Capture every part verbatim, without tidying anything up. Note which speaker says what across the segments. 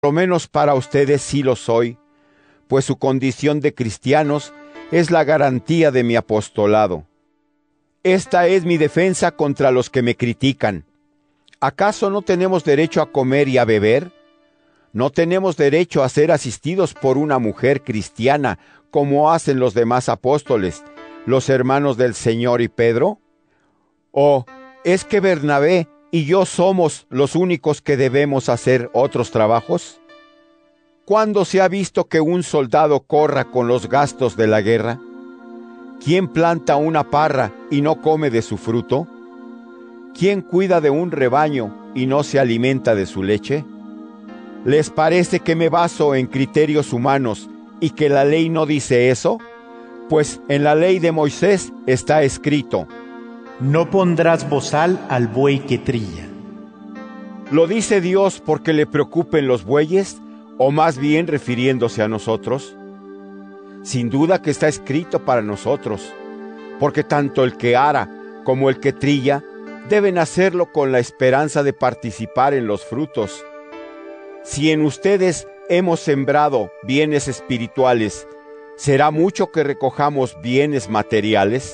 Speaker 1: lo menos para ustedes sí lo soy, pues su condición de cristianos es la garantía de mi apostolado. Esta es mi defensa contra los que me critican. ¿Acaso no tenemos derecho a comer y a beber? ¿No tenemos derecho a ser asistidos por una mujer cristiana como hacen los demás apóstoles, los hermanos del Señor y Pedro? ¿O es que Bernabé y yo somos los únicos que debemos hacer otros trabajos? ¿Cuándo se ha visto que un soldado corra con los gastos de la guerra? ¿Quién planta una parra y no come de su fruto? ¿Quién cuida de un rebaño y no se alimenta de su leche? ¿Les parece que me baso en criterios humanos y que la ley no dice eso? Pues en la ley de Moisés está escrito:
Speaker 2: no pondrás bozal al buey que trilla.
Speaker 1: ¿Lo dice Dios porque le preocupen los bueyes, o más bien refiriéndose a nosotros? Sin duda que está escrito para nosotros, porque tanto el que ara como el que trilla deben hacerlo con la esperanza de participar en los frutos. Si en ustedes hemos sembrado bienes espirituales, ¿será mucho que recojamos bienes materiales?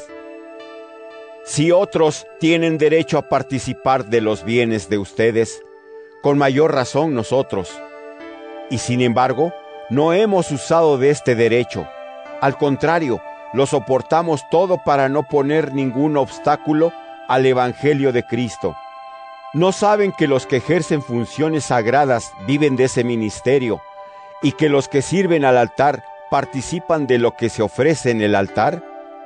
Speaker 1: Si otros tienen derecho a participar de los bienes de ustedes, con mayor razón nosotros. Y sin embargo, no hemos usado de este derecho. Al contrario, lo soportamos todo para no poner ningún obstáculo al Evangelio de Cristo. ¿No saben que los que ejercen funciones sagradas viven de ese ministerio, y que los que sirven al altar participan de lo que se ofrece en el altar?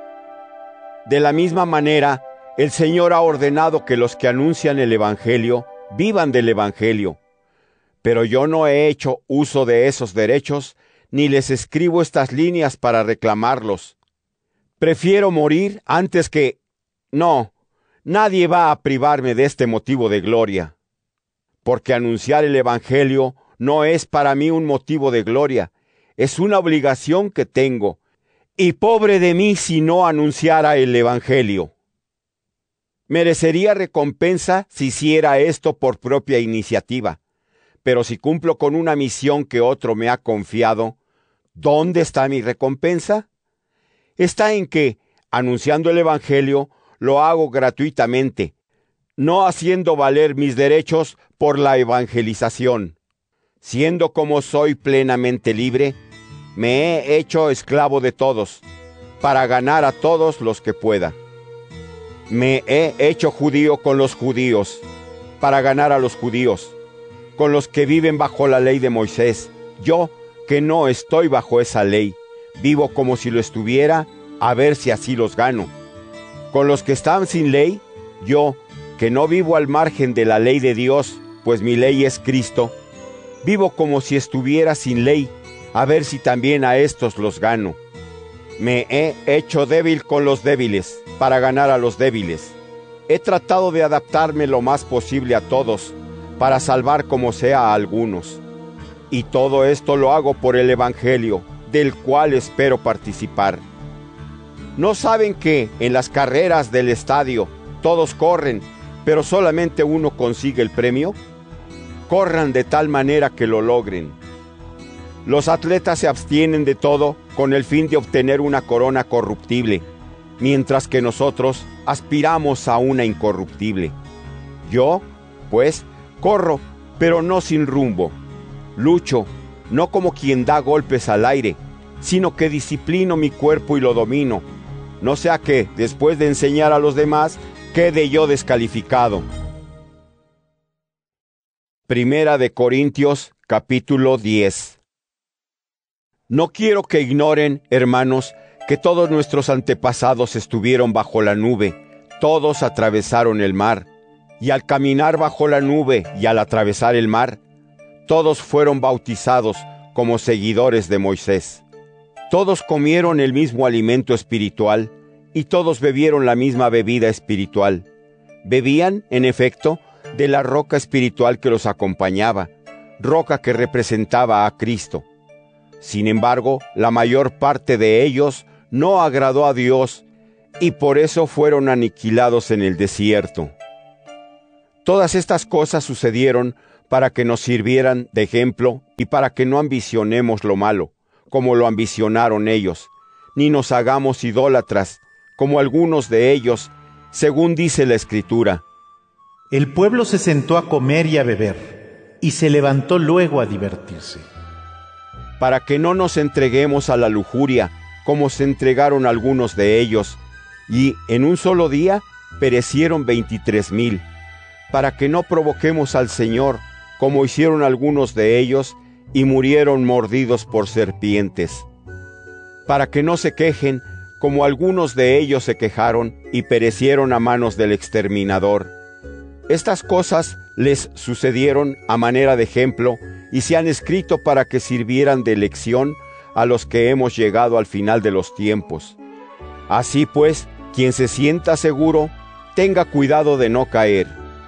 Speaker 1: De la misma manera, el Señor ha ordenado que los que anuncian el Evangelio vivan del Evangelio. Pero yo no he hecho uso de esos derechos, ni les escribo estas líneas para reclamarlos. Prefiero morir antes que... No, nadie va a privarme de este motivo de gloria. Porque anunciar el Evangelio no es para mí un motivo de gloria, es una obligación que tengo, y pobre de mí si no anunciara el Evangelio. Merecería recompensa si hiciera esto por propia iniciativa, pero si cumplo con una misión que otro me ha confiado, ¿dónde está mi recompensa? Está en que, anunciando el Evangelio, lo hago gratuitamente, no haciendo valer mis derechos por la evangelización. Siendo como soy plenamente libre, me he hecho esclavo de todos, para ganar a todos los que pueda. Me he hecho judío con los judíos, para ganar a los judíos, con los que viven bajo la ley de Moisés. Yo, que no estoy bajo esa ley, vivo como si lo estuviera, a ver si así los gano. Con los que están sin ley, yo, que no vivo al margen de la ley de Dios, pues mi ley es Cristo, vivo como si estuviera sin ley, a ver si también a estos los gano. Me he hecho débil con los débiles, para ganar a los débiles. He tratado de adaptarme lo más posible a todos, para salvar como sea a algunos. Y todo esto lo hago por el Evangelio, del cual espero participar. ¿No saben que en las carreras del estadio todos corren, pero solamente uno consigue el premio? Corran de tal manera que lo logren. Los atletas se abstienen de todo con el fin de obtener una corona corruptible, mientras que nosotros aspiramos a una incorruptible. Yo, pues, corro, pero no sin rumbo. Lucho, no como quien da golpes al aire, sino que disciplino mi cuerpo y lo domino, no sea que, después de enseñar a los demás, quede yo descalificado. Primera de Corintios, capítulo diez. No quiero que ignoren, hermanos, que todos nuestros antepasados estuvieron bajo la nube, todos atravesaron el mar, y al caminar bajo la nube y al atravesar el mar, todos fueron bautizados como seguidores de Moisés. Todos comieron el mismo alimento espiritual, y todos bebieron la misma bebida espiritual. Bebían, en efecto, de la roca espiritual que los acompañaba, roca que representaba a Cristo. Sin embargo, la mayor parte de ellos no agradó a Dios, y por eso fueron aniquilados en el desierto. Todas estas cosas sucedieron para que nos sirvieran de ejemplo y para que no ambicionemos lo malo, como lo ambicionaron ellos, ni nos hagamos idólatras, como algunos de ellos, según dice la Escritura.
Speaker 2: El pueblo se sentó a comer y a beber, y se levantó luego a divertirse.
Speaker 1: Para que no nos entreguemos a la lujuria, como se entregaron algunos de ellos, y en un solo día perecieron veintitrés mil, para que no provoquemos al Señor, como hicieron algunos de ellos, y murieron mordidos por serpientes. Para que no se quejen, como algunos de ellos se quejaron, y perecieron a manos del exterminador. Estas cosas les sucedieron a manera de ejemplo, y se han escrito para que sirvieran de lección a los que hemos llegado al final de los tiempos. Así pues, quien se sienta seguro, tenga cuidado de no caer.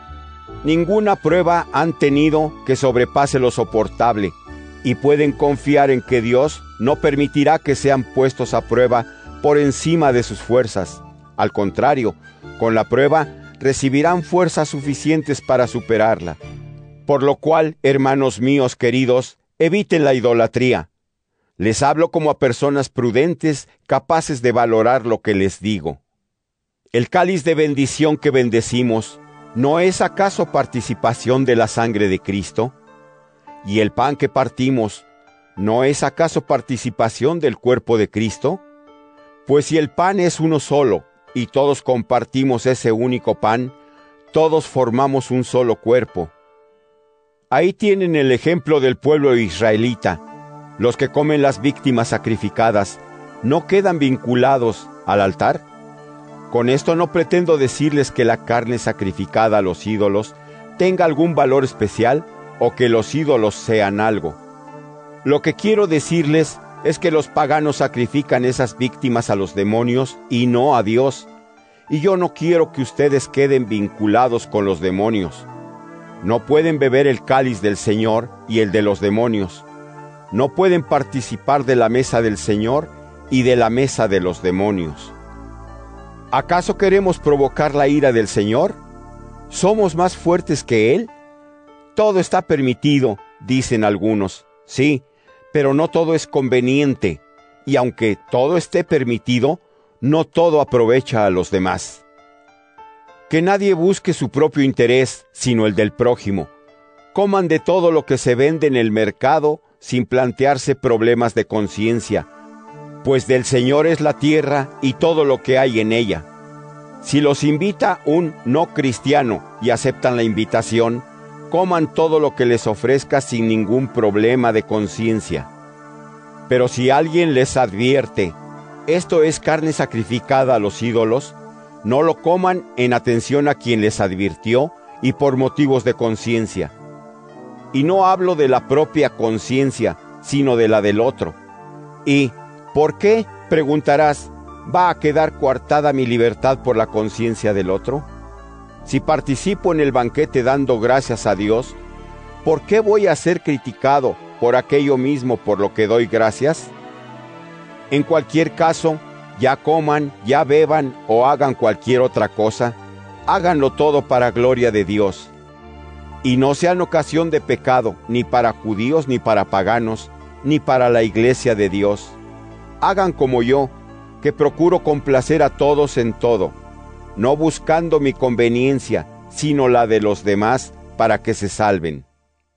Speaker 1: Ninguna prueba han tenido que sobrepase lo soportable, y pueden confiar en que Dios no permitirá que sean puestos a prueba por encima de sus fuerzas. Al contrario, con la prueba recibirán fuerzas suficientes para superarla. Por lo cual, hermanos míos queridos, eviten la idolatría. Les hablo como a personas prudentes, capaces de valorar lo que les digo. El cáliz de bendición que bendecimos, ¿no es acaso participación de la sangre de Cristo? Y el pan que partimos, ¿no es acaso participación del cuerpo de Cristo? Pues si el pan es uno solo, y todos compartimos ese único pan, todos formamos un solo cuerpo. Ahí tienen el ejemplo del pueblo israelita. Los que comen las víctimas sacrificadas, ¿no quedan vinculados al altar? Con esto no pretendo decirles que la carne sacrificada a los ídolos tenga algún valor especial o que los ídolos sean algo. Lo que quiero decirles es que los paganos sacrifican esas víctimas a los demonios y no a Dios. Y yo no quiero que ustedes queden vinculados con los demonios. No pueden beber el cáliz del Señor y el de los demonios. No pueden participar de la mesa del Señor y de la mesa de los demonios. ¿Acaso queremos provocar la ira del Señor? ¿Somos más fuertes que Él? Todo está permitido, dicen algunos. Sí, pero no todo es conveniente. Y aunque todo esté permitido, no todo aprovecha a los demás. Que nadie busque su propio interés, sino el del prójimo. Coman de todo lo que se vende en el mercado sin plantearse problemas de conciencia, pues del Señor es la tierra y todo lo que hay en ella. Si los invita un no cristiano y aceptan la invitación, coman todo lo que les ofrezca sin ningún problema de conciencia. Pero si alguien les advierte, esto es carne sacrificada a los ídolos, no lo coman en atención a quien les advirtió y por motivos de conciencia. Y no hablo de la propia conciencia, sino de la del otro. ¿Y por qué, preguntarás, va a quedar coartada mi libertad por la conciencia del otro? Si participo en el banquete dando gracias a Dios, ¿por qué voy a ser criticado por aquello mismo por lo que doy gracias? En cualquier caso, ya coman, ya beban o hagan cualquier otra cosa, háganlo todo para gloria de Dios. Y no sean ocasión de pecado, ni para judíos, ni para paganos, ni para la iglesia de Dios. Hagan como yo, que procuro complacer a todos en todo, no buscando mi conveniencia, sino la de los demás, para que se salven.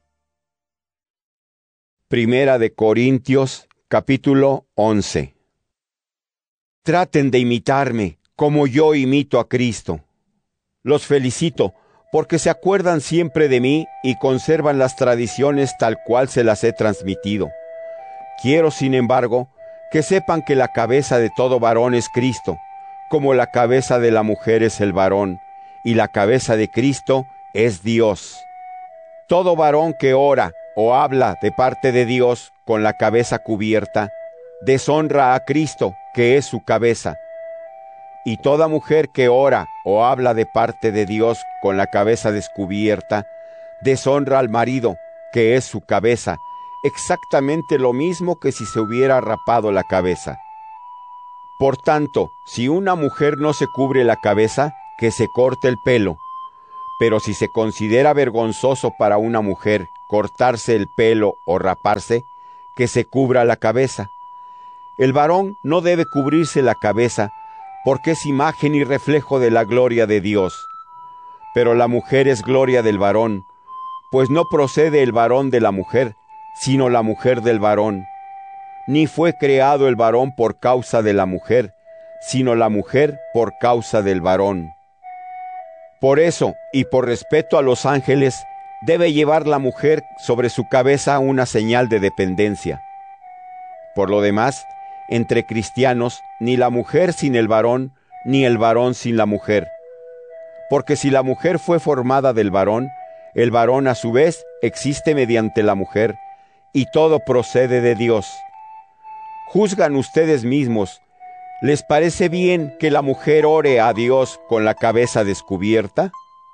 Speaker 1: Primera de Corintios, capítulo once. Traten de imitarme, como yo imito a Cristo. Los felicito, porque se acuerdan siempre de mí y conservan las tradiciones tal cual se las he transmitido. Quiero, sin embargo, que sepan que la cabeza de todo varón es Cristo, como la cabeza de la mujer es el varón, y la cabeza de Cristo es Dios. Todo varón que ora o habla de parte de Dios con la cabeza cubierta, deshonra a Cristo, que es su cabeza. Y toda mujer que ora o habla de parte de Dios con la cabeza descubierta, deshonra al marido, que es su cabeza, exactamente lo mismo que si se hubiera rapado la cabeza. Por tanto, si una mujer no se cubre la cabeza, que se corte el pelo, Pero si se considera vergonzoso para una mujer cortarse el pelo o raparse, que se cubra la cabeza. El varón no debe cubrirse la cabeza, porque es imagen y reflejo de la gloria de Dios. Pero la mujer es gloria del varón, pues no procede el varón de la mujer, sino la mujer del varón. Ni fue creado el varón por causa de la mujer, sino la mujer por causa del varón. Por eso, y por respeto a los ángeles, debe llevar la mujer sobre su cabeza una señal de dependencia. Por lo demás, entre cristianos, ni la mujer sin el varón, ni el varón sin la mujer. Porque si la mujer fue formada del varón, el varón a su vez existe mediante la mujer, y todo procede de Dios. Juzgan ustedes mismos. ¿Les parece bien que la mujer ore a Dios con la cabeza descubierta?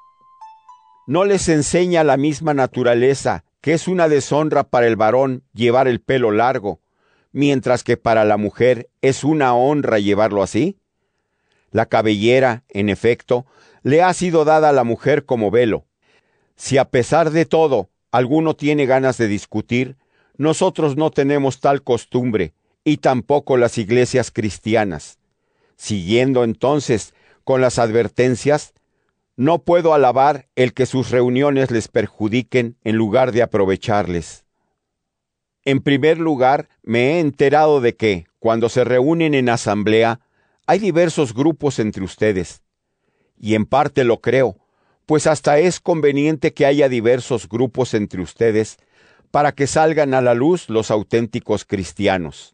Speaker 1: ¿No les enseña la misma naturaleza que es una deshonra para el varón llevar el pelo largo, mientras que para la mujer es una honra llevarlo así? La cabellera, en efecto, le ha sido dada a la mujer como velo. Si a pesar de todo alguno tiene ganas de discutir, nosotros no tenemos tal costumbre, y tampoco las iglesias cristianas. Siguiendo entonces con las advertencias, no puedo alabar el que sus reuniones les perjudiquen en lugar de aprovecharles. En primer lugar, me he enterado de que, cuando se reúnen en asamblea, hay diversos grupos entre ustedes. Y en parte lo creo, pues hasta es conveniente que haya diversos grupos entre ustedes para que salgan a la luz los auténticos cristianos.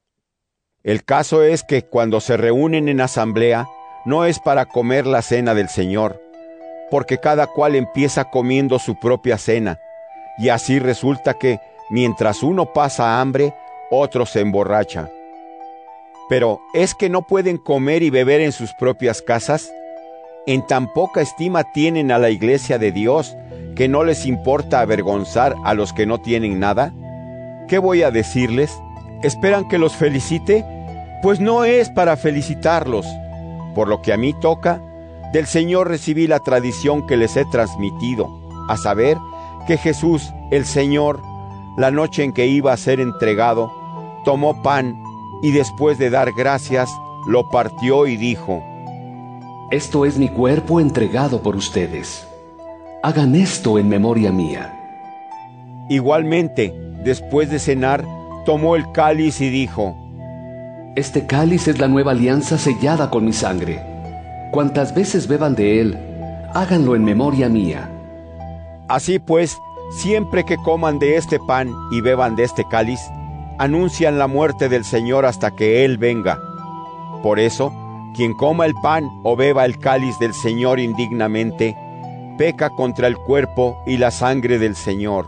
Speaker 1: El caso es que cuando se reúnen en asamblea, no es para comer la cena del Señor, porque cada cual empieza comiendo su propia cena, y así resulta que, mientras uno pasa hambre, otro se emborracha. Pero, ¿es que no pueden comer y beber en sus propias casas? En tan poca estima tienen a la iglesia de Dios, que no les importa avergonzar a los que no tienen nada. ¿Qué voy a decirles? ¿Esperan que los felicite? Pues no es para felicitarlos. Por lo que a mí toca, del Señor recibí la tradición que les he transmitido, a saber, que Jesús, el Señor, la noche en que iba a ser entregado, tomó pan y después de dar gracias, lo partió y dijo:
Speaker 3: Esto es mi cuerpo entregado por ustedes. Hagan esto en memoria mía.
Speaker 1: Igualmente, después de cenar, tomó el cáliz y dijo:
Speaker 3: Este cáliz es la nueva alianza sellada con mi sangre. Cuantas veces beban de él, háganlo en memoria mía.
Speaker 1: Así pues, siempre que coman de este pan y beban de este cáliz, anuncian la muerte del Señor hasta que Él venga. Por eso, quien coma el pan o beba el cáliz del Señor indignamente, peca contra el cuerpo y la sangre del Señor.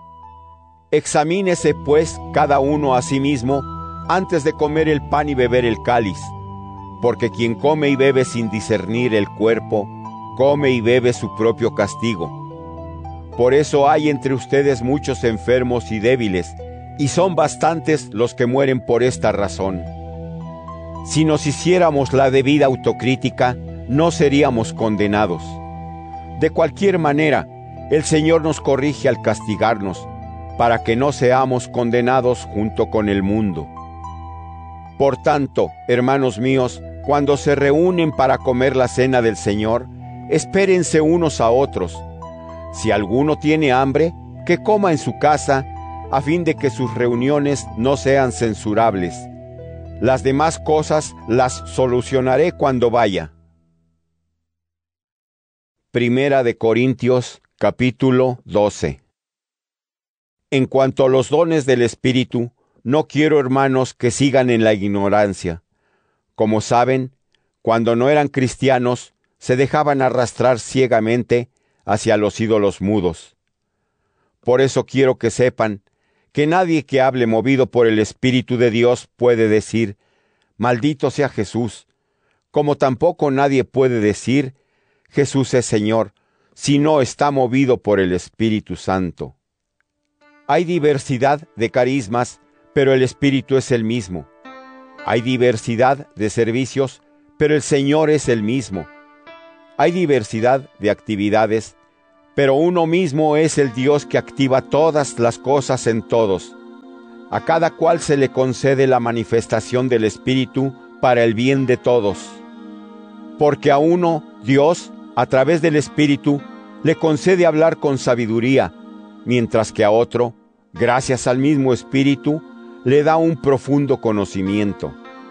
Speaker 1: Examínese pues cada uno a sí mismo antes de comer el pan y beber el cáliz, porque quien come y bebe sin discernir el cuerpo, come y bebe su propio castigo. Por eso hay entre ustedes muchos enfermos y débiles, y son bastantes los que mueren por esta razón. Si nos hiciéramos la debida autocrítica, no seríamos condenados. De cualquier manera, el Señor nos corrige al castigarnos, para que no seamos condenados junto con el mundo. Por tanto, hermanos míos, cuando se reúnen para comer la cena del Señor, espérense unos a otros. Si alguno tiene hambre, que coma en su casa, a fin de que sus reuniones no sean censurables. Las demás cosas las solucionaré cuando vaya. Primera de Corintios, capítulo doce. En cuanto a los dones del Espíritu, no quiero, hermanos, que sigan en la ignorancia. Como saben, cuando no eran cristianos, se dejaban arrastrar ciegamente hacia los ídolos mudos. Por eso quiero que sepan que nadie que hable movido por el Espíritu de Dios puede decir: maldito sea Jesús, como tampoco nadie puede decir: Jesús es Señor, si no está movido por el Espíritu Santo. Hay diversidad de carismas, pero el Espíritu es el mismo. Hay diversidad de servicios, pero el Señor es el mismo. Hay diversidad de actividades, pero uno mismo es el Dios que activa todas las cosas en todos. A cada cual se le concede la manifestación del Espíritu para el bien de todos. Porque a uno, Dios, a través del Espíritu, le concede hablar con sabiduría, mientras que a otro, gracias al mismo Espíritu, le da un profundo conocimiento.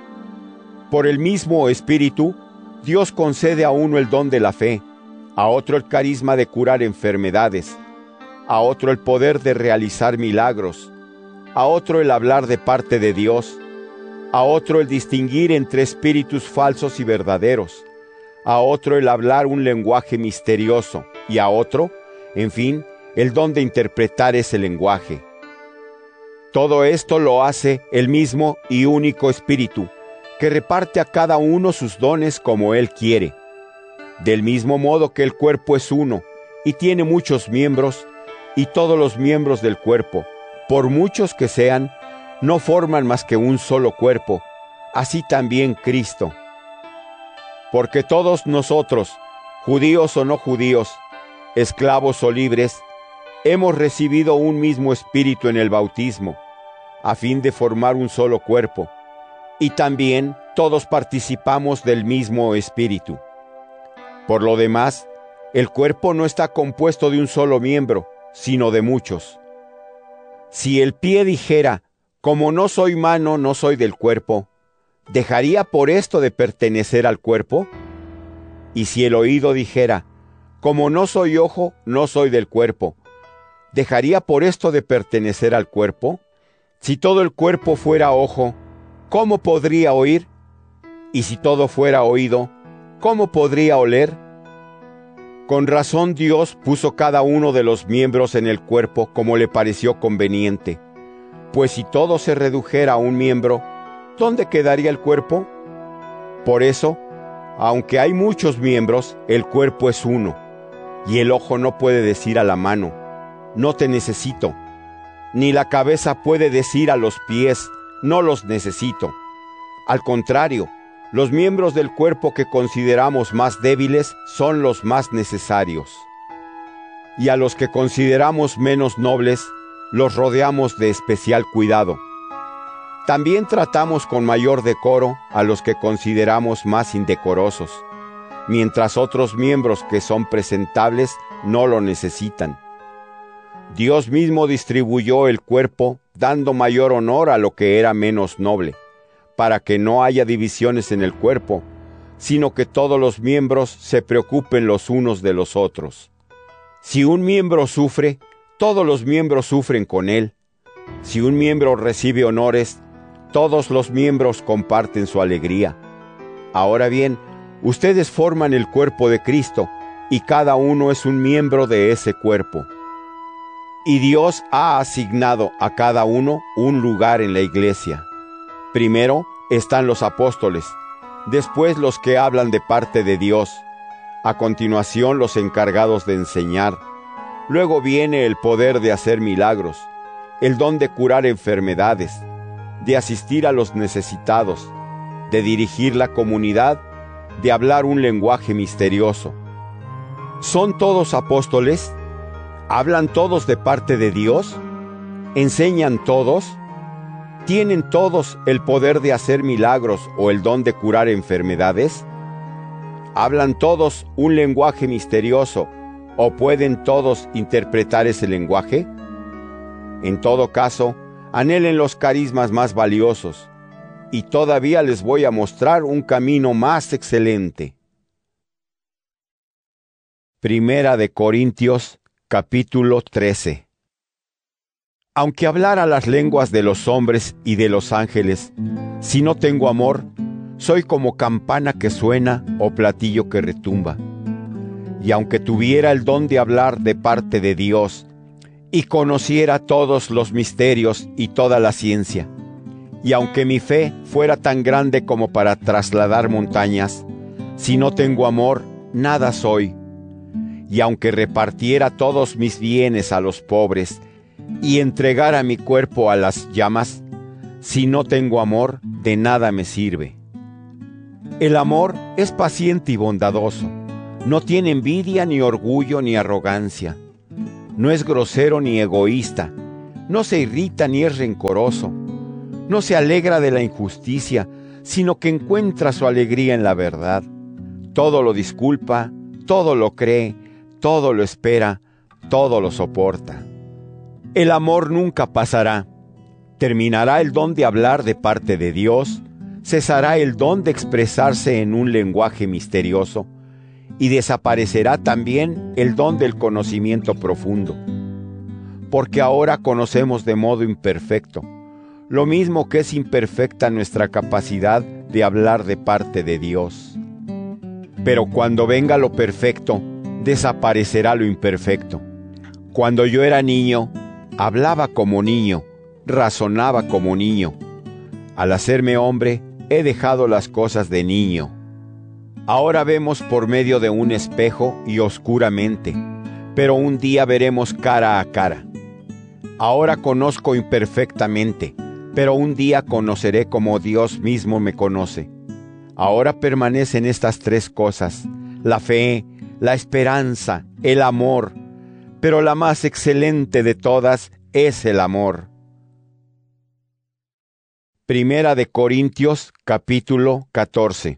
Speaker 1: Por el mismo Espíritu, Dios concede a uno el don de la fe, a otro el carisma de curar enfermedades, a otro el poder de realizar milagros, a otro el hablar de parte de Dios, a otro el distinguir entre espíritus falsos y verdaderos, a otro el hablar un lenguaje misterioso, y a otro, en fin, el don de interpretar ese lenguaje. Todo esto lo hace el mismo y único Espíritu, que reparte a cada uno sus dones como Él quiere. Del mismo modo que el cuerpo es uno, y tiene muchos miembros, y todos los miembros del cuerpo, por muchos que sean, no forman más que un solo cuerpo, así también Cristo. Porque todos nosotros, judíos o no judíos, esclavos o libres, hemos recibido un mismo Espíritu en el bautismo, a fin de formar un solo cuerpo, y también todos participamos del mismo Espíritu. Por lo demás, el cuerpo no está compuesto de un solo miembro, sino de muchos. Si el pie dijera, como no soy mano, no soy del cuerpo, ¿dejaría por esto de pertenecer al cuerpo? Y si el oído dijera, como no soy ojo, no soy del cuerpo, ¿dejaría por esto de pertenecer al cuerpo? Si todo el cuerpo fuera ojo, ¿cómo podría oír? Y si todo fuera oído, ¿cómo podría oler? Con razón Dios puso cada uno de los miembros en el cuerpo como le pareció conveniente. Pues si todo se redujera a un miembro, ¿dónde quedaría el cuerpo? Por eso, aunque hay muchos miembros, el cuerpo es uno. Y el ojo no puede decir a la mano, no te necesito. Ni la cabeza puede decir a los pies, no los necesito. Al contrario, los miembros del cuerpo que consideramos más débiles son los más necesarios. Y a los que consideramos menos nobles, los rodeamos de especial cuidado. También tratamos con mayor decoro a los que consideramos más indecorosos, mientras otros miembros que son presentables no lo necesitan. Dios mismo distribuyó el cuerpo, dando mayor honor a lo que era menos noble, para que no haya divisiones en el cuerpo, sino que todos los miembros se preocupen los unos de los otros. Si un miembro sufre, todos los miembros sufren con él. Si un miembro recibe honores, todos los miembros comparten su alegría. Ahora bien, ustedes forman el cuerpo de Cristo, y cada uno es un miembro de ese cuerpo. Y Dios ha asignado a cada uno un lugar en la iglesia. Primero están los apóstoles, después los que hablan de parte de Dios, a continuación los encargados de enseñar, luego viene el poder de hacer milagros, el don de curar enfermedades, de asistir a los necesitados, de dirigir la comunidad, de hablar un lenguaje misterioso. ¿Son todos apóstoles? ¿Hablan todos de parte de Dios? ¿Enseñan todos? ¿Tienen todos el poder de hacer milagros o el don de curar enfermedades? ¿Hablan todos un lenguaje misterioso o pueden todos interpretar ese lenguaje? En todo caso, anhelen los carismas más valiosos, y todavía les voy a mostrar un camino más excelente. Primera de Corintios, capítulo trece. Aunque hablara las lenguas de los hombres y de los ángeles, si no tengo amor, soy como campana que suena o platillo que retumba. Y aunque tuviera el don de hablar de parte de Dios, y conociera todos los misterios y toda la ciencia, y aunque mi fe fuera tan grande como para trasladar montañas, si no tengo amor, nada soy. Y aunque repartiera todos mis bienes a los pobres, y entregara mi cuerpo a las llamas, si no tengo amor, de nada me sirve. El amor es paciente y bondadoso, No tiene envidia, ni orgullo, ni arrogancia. No es grosero ni egoísta. No se irrita ni es rencoroso. No se alegra de la injusticia, sino que encuentra su alegría en la verdad. Todo lo disculpa, todo lo cree, todo lo espera, todo lo soporta. El amor nunca pasará. Terminará el don de hablar de parte de Dios, cesará el don de expresarse en un lenguaje misterioso, y desaparecerá también el don del conocimiento profundo. Porque ahora conocemos de modo imperfecto, lo mismo que es imperfecta nuestra capacidad de hablar de parte de Dios. Pero cuando venga lo perfecto, desaparecerá lo imperfecto. Cuando yo era niño, hablaba como niño, razonaba como niño. Al hacerme hombre, he dejado las cosas de niño. Ahora vemos por medio de un espejo y oscuramente, pero un día veremos cara a cara. Ahora conozco imperfectamente, pero un día conoceré como Dios mismo me conoce. Ahora permanecen estas tres cosas: la fe, la esperanza, el amor, pero la más excelente de todas es el amor. Primera de Corintios, capítulo catorce.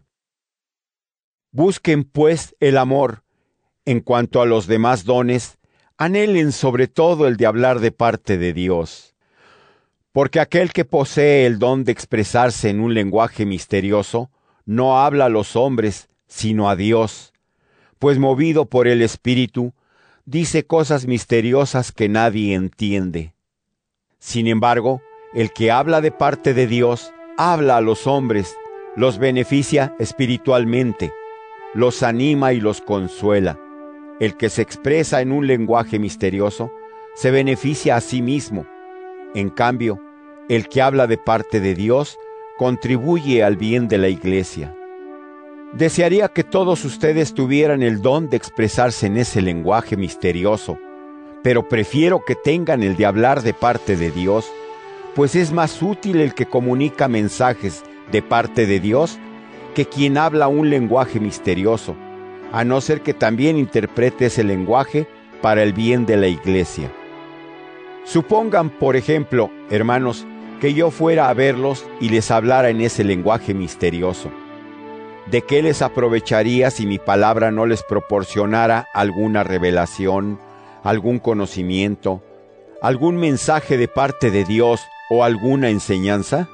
Speaker 1: Busquen pues el amor. En cuanto a los demás dones, anhelen sobre todo el de hablar de parte de Dios. Porque aquel que posee el don de expresarse en un lenguaje misterioso, no habla a los hombres, sino a Dios, pues movido por el Espíritu, dice cosas misteriosas que nadie entiende. Sin embargo, el que habla de parte de Dios, habla a los hombres, los beneficia espiritualmente, los anima y los consuela. El que se expresa en un lenguaje misterioso, se beneficia a sí mismo. En cambio, el que habla de parte de Dios, contribuye al bien de la iglesia. Desearía que todos ustedes tuvieran el don de expresarse en ese lenguaje misterioso, pero prefiero que tengan el de hablar de parte de Dios, pues es más útil el que comunica mensajes de parte de Dios que quien habla un lenguaje misterioso, a no ser que también interprete ese lenguaje para el bien de la iglesia. Supongan, por ejemplo, hermanos, que yo fuera a verlos y les hablara en ese lenguaje misterioso. ¿De qué les aprovecharía si mi palabra no les proporcionara alguna revelación, algún conocimiento, algún mensaje de parte de Dios o alguna enseñanza?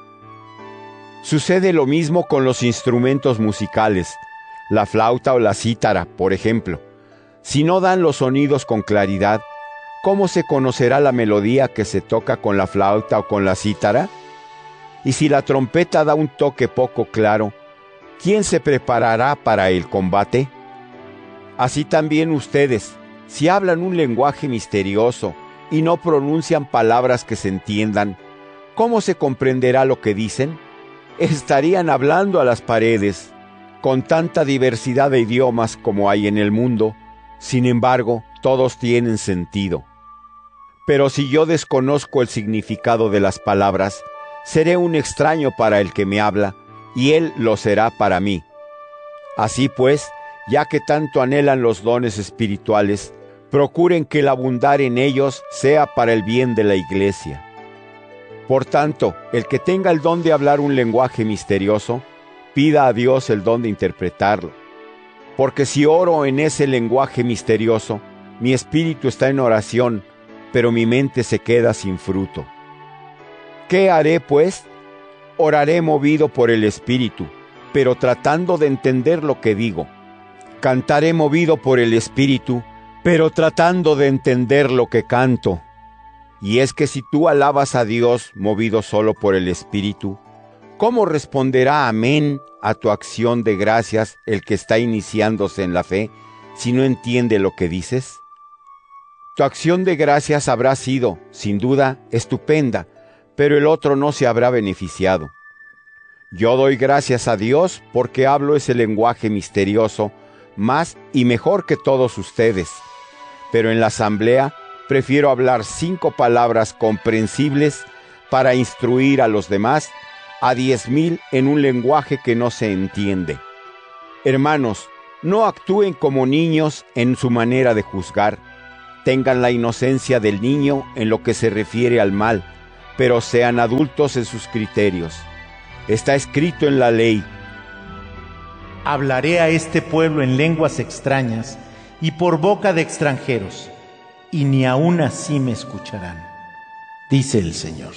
Speaker 1: Sucede lo mismo con los instrumentos musicales, la flauta o la cítara, por ejemplo. Si no dan los sonidos con claridad, ¿cómo se conocerá la melodía que se toca con la flauta o con la cítara? Y si la trompeta da un toque poco claro, ¿quién se preparará para el combate? Así también ustedes, si hablan un lenguaje misterioso y no pronuncian palabras que se entiendan, ¿cómo se comprenderá lo que dicen? Estarían hablando a las paredes, con tanta diversidad de idiomas como hay en el mundo. Sin embargo, todos tienen sentido. Pero si yo desconozco el significado de las palabras, seré un extraño para el que me habla, y él lo será para mí. Así pues, ya que tanto anhelan los dones espirituales, procuren que el abundar en ellos sea para el bien de la iglesia. Por tanto, el que tenga el don de hablar un lenguaje misterioso, pida a Dios el don de interpretarlo. Porque si oro en ese lenguaje misterioso, mi espíritu está en oración, pero mi mente se queda sin fruto. ¿Qué haré, pues? Oraré movido por el Espíritu, pero tratando de entender lo que digo. Cantaré movido por el Espíritu, pero tratando de entender lo que canto. Y es que si tú alabas a Dios movido solo por el Espíritu, ¿cómo responderá amén a tu acción de gracias el que está iniciándose en la fe si no entiende lo que dices? Tu acción de gracias habrá sido, sin duda, estupenda, pero el otro no se habrá beneficiado. Yo doy gracias a Dios porque hablo ese lenguaje misterioso más y mejor que todos ustedes, pero en la asamblea prefiero hablar cinco palabras comprensibles para instruir a los demás a diez mil en un lenguaje que no se entiende. Hermanos, No actúen como niños en su manera de juzgar. Tengan la inocencia del niño en lo que se refiere al mal, pero sean adultos en sus criterios. Está escrito en la ley:
Speaker 2: hablaré a este pueblo en lenguas extrañas y por boca de extranjeros, y ni aun así me escucharán, dice el Señor.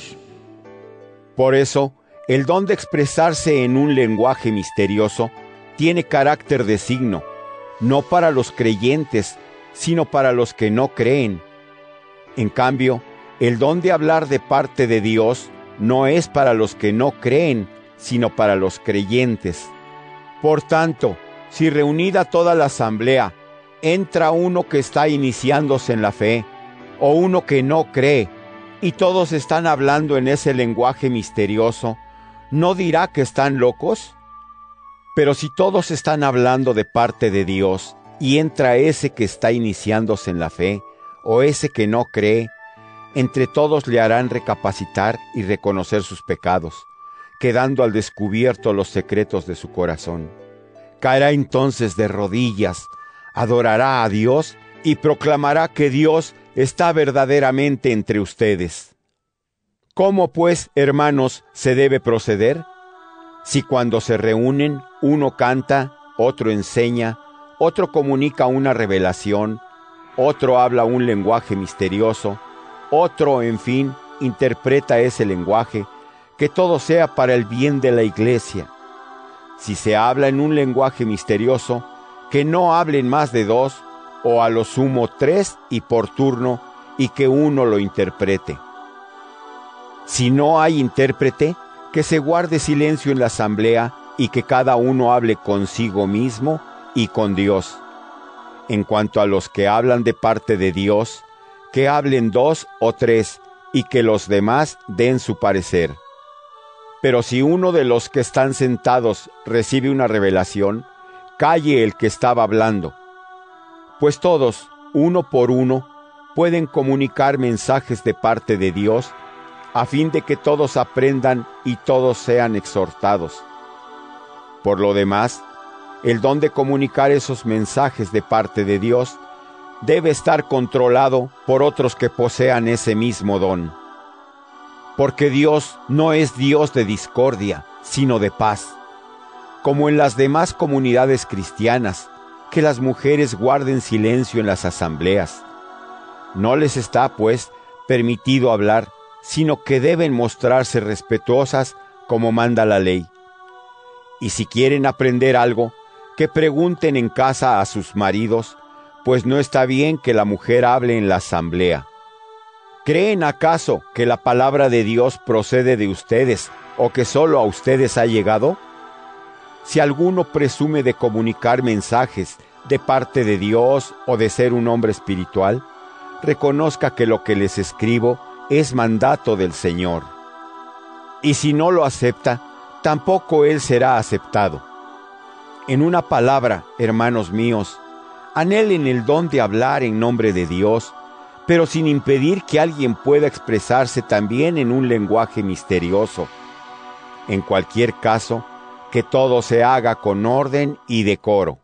Speaker 1: Por eso, el don de expresarse en un lenguaje misterioso tiene carácter de signo, no para los creyentes, sino para los que no creen. En cambio, el don de hablar de parte de Dios no es para los que no creen, sino para los creyentes. Por tanto, si reunida toda la asamblea, entra uno que está iniciándose en la fe, o uno que no cree, y todos están hablando en ese lenguaje misterioso, ¿no dirá que están locos? Pero si todos están hablando de parte de Dios, y entra ese que está iniciándose en la fe, o ese que no cree, entre todos le harán recapacitar y reconocer sus pecados, quedando al descubierto los secretos de su corazón. Caerá entonces de rodillas, adorará a Dios y proclamará que Dios está verdaderamente entre ustedes. ¿Cómo pues, hermanos, se debe proceder? Si cuando se reúnen, uno canta, otro enseña, otro comunica una revelación, otro habla un lenguaje misterioso, otro, en fin, interpreta ese lenguaje, que todo sea para el bien de la iglesia. Si se habla en un lenguaje misterioso, que no hablen más de dos, o a lo sumo tres y por turno, y que uno lo interprete. Si no hay intérprete, que se guarde silencio en la asamblea y que cada uno hable consigo mismo y con Dios. En cuanto a los que hablan de parte de Dios, que hablen dos o tres y que los demás den su parecer. Pero si uno de los que están sentados recibe una revelación, calle el que estaba hablando. Pues todos, uno por uno, pueden comunicar mensajes de parte de Dios, a fin de que todos aprendan y todos sean exhortados. Por lo demás, el don de comunicar esos mensajes de parte de Dios debe estar controlado por otros que posean ese mismo don. Porque Dios no es Dios de discordia, sino de paz. Como en las demás comunidades cristianas, que las mujeres guarden silencio en las asambleas. No les está, pues, permitido hablar, sino que deben mostrarse respetuosas como manda la ley. Y si quieren aprender algo, que pregunten en casa a sus maridos, pues no está bien que la mujer hable en la asamblea. ¿Creen acaso que la palabra de Dios procede de ustedes o que solo a ustedes ha llegado? Si alguno presume de comunicar mensajes de parte de Dios o de ser un hombre espiritual, reconozca que lo que les escribo es mandato del Señor. Y si no lo acepta, tampoco él será aceptado. En una palabra, hermanos míos, anhelen el don de hablar en nombre de Dios, pero sin impedir que alguien pueda expresarse también en un lenguaje misterioso. En cualquier caso, que todo se haga con orden y decoro.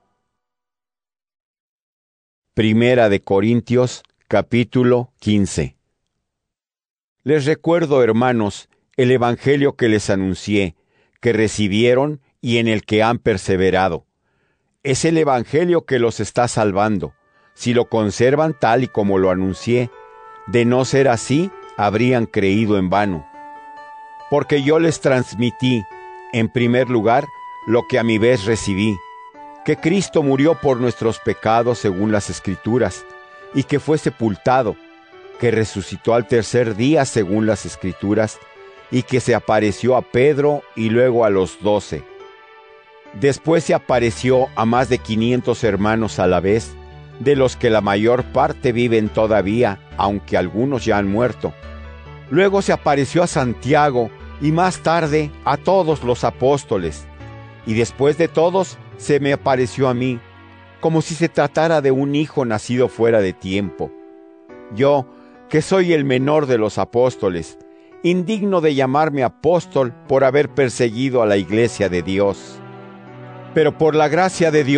Speaker 1: Primera de Corintios, capítulo quince. Les recuerdo, hermanos, el evangelio que les anuncié, que recibieron y en el que han perseverado. Es el evangelio que los está salvando, si lo conservan tal y como lo anuncié. De no ser así, habrían creído en vano. Porque yo les transmití, en primer lugar, lo que a mi vez recibí, que Cristo murió por nuestros pecados según las Escrituras, y que fue sepultado, que resucitó al tercer día según las Escrituras, y que se apareció a Pedro y luego a los doce. Después se apareció a más de quinientos hermanos a la vez, de los que la mayor parte viven todavía, aunque algunos ya han muerto. Luego se apareció a Santiago, y más tarde a todos los apóstoles, y después de todos se me apareció a mí, como si se tratara de un hijo nacido fuera de tiempo. Yo, que soy el menor de los apóstoles, indigno de llamarme apóstol por haber perseguido a la iglesia de Dios. Pero por la gracia de Dios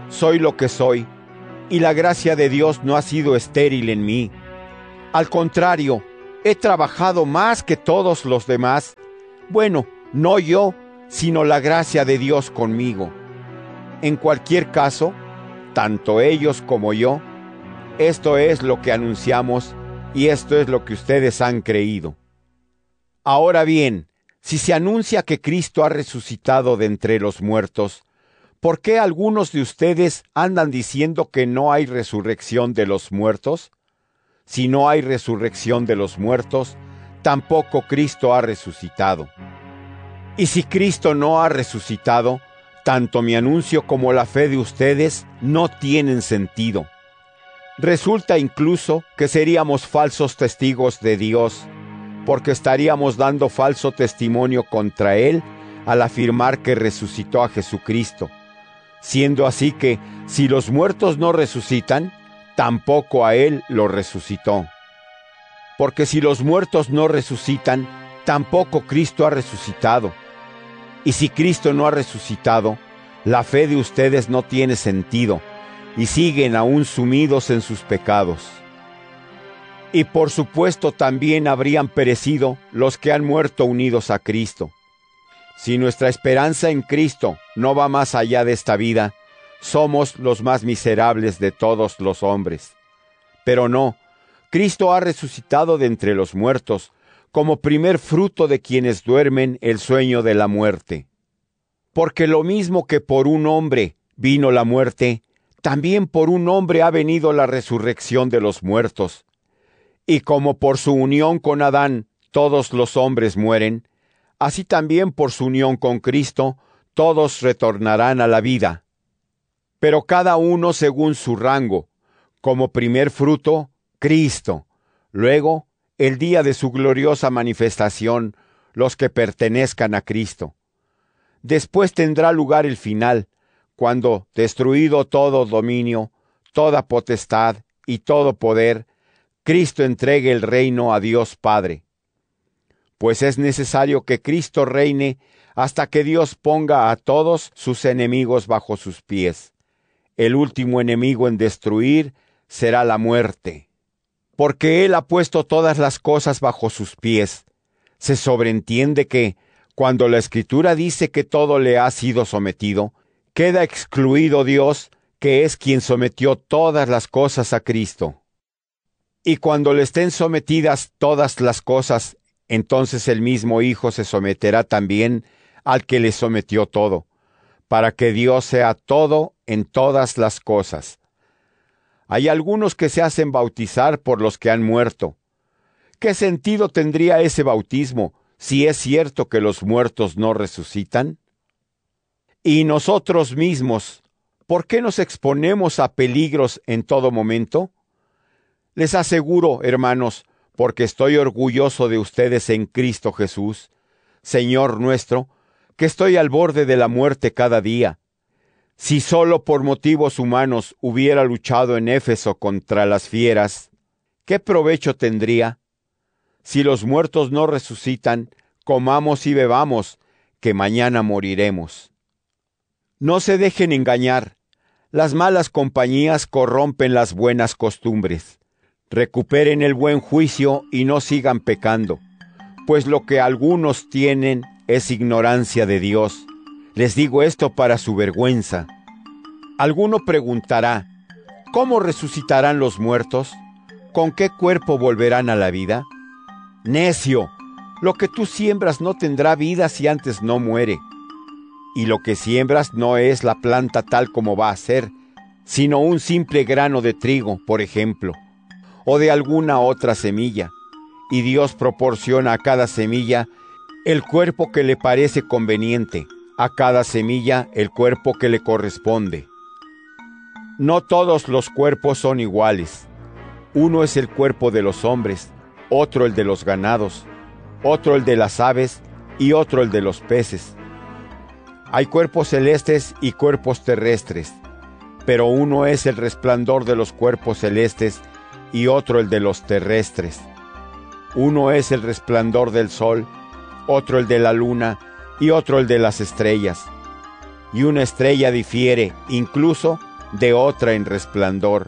Speaker 1: soy lo que soy, y la gracia de Dios no ha sido estéril en mí. Al contrario, he trabajado más que todos los demás. Bueno, no yo, sino la gracia de Dios conmigo. En cualquier caso, tanto ellos como yo, esto es lo que anunciamos y esto es lo que ustedes han creído. Ahora bien, si se anuncia que Cristo ha resucitado de entre los muertos, ¿por qué algunos de ustedes andan diciendo que no hay resurrección de los muertos? Si no hay resurrección de los muertos, tampoco Cristo ha resucitado. Y si Cristo no ha resucitado, tanto mi anuncio como la fe de ustedes no tienen sentido. Resulta incluso que seríamos falsos testigos de Dios, porque estaríamos dando falso testimonio contra Él al afirmar que resucitó a Jesucristo, siendo así que, si los muertos no resucitan, tampoco a Él lo resucitó. Porque si los muertos no resucitan, tampoco Cristo ha resucitado. Y si Cristo no ha resucitado, la fe de ustedes no tiene sentido, y siguen aún sumidos en sus pecados. Y por supuesto también habrían perecido los que han muerto unidos a Cristo. Si nuestra esperanza en Cristo no va más allá de esta vida, somos los más miserables de todos los hombres. Pero no, Cristo ha resucitado de entre los muertos, como primer fruto de quienes duermen el sueño de la muerte. Porque lo mismo que por un hombre vino la muerte, también por un hombre ha venido la resurrección de los muertos. Y como por su unión con Adán todos los hombres mueren, así también por su unión con Cristo todos retornarán a la vida. Pero cada uno según su rango, como primer fruto, Cristo, luego, el día de su gloriosa manifestación, los que pertenezcan a Cristo. Después tendrá lugar el final, cuando, destruido todo dominio, toda potestad y todo poder, Cristo entregue el reino a Dios Padre. Pues es necesario que Cristo reine hasta que Dios ponga a todos sus enemigos bajo sus pies. El último enemigo en destruir será la muerte. Porque Él ha puesto todas las cosas bajo sus pies. Se sobreentiende que, cuando la Escritura dice que todo le ha sido sometido, queda excluido Dios, que es quien sometió todas las cosas a Cristo. Y cuando le estén sometidas todas las cosas, entonces el mismo Hijo se someterá también al que le sometió todo, para que Dios sea todo en todas las cosas. Hay algunos que se hacen bautizar por los que han muerto. ¿Qué sentido tendría ese bautismo si es cierto que los muertos no resucitan? Y nosotros mismos, ¿por qué nos exponemos a peligros en todo momento? Les aseguro, hermanos, porque estoy orgulloso de ustedes en Cristo Jesús, Señor nuestro, que estoy al borde de la muerte cada día. Si solo por motivos humanos hubiera luchado en Éfeso contra las fieras, ¿qué provecho tendría? Si los muertos no resucitan, comamos y bebamos, que mañana moriremos. No se dejen engañar. Las malas compañías corrompen las buenas costumbres. Recuperen el buen juicio y no sigan pecando, pues lo que algunos tienen es ignorancia de Dios. Les digo esto para su vergüenza. Alguno preguntará, ¿cómo resucitarán los muertos? ¿Con qué cuerpo volverán a la vida? Necio, lo que tú siembras no tendrá vida si antes no muere. Y lo que siembras no es la planta tal como va a ser, sino un simple grano de trigo, por ejemplo, o de alguna otra semilla. Y Dios proporciona a cada semilla el cuerpo que le parece conveniente, a cada semilla el cuerpo que le corresponde. No todos los cuerpos son iguales. Uno es el cuerpo de los hombres, otro el de los ganados, otro el de las aves y otro el de los peces. Hay cuerpos celestes y cuerpos terrestres, pero uno es el resplandor de los cuerpos celestes y otro el de los terrestres. Uno es el resplandor del sol, otro el de la luna y otro el de las estrellas. Y una estrella difiere incluso de otra en resplandor.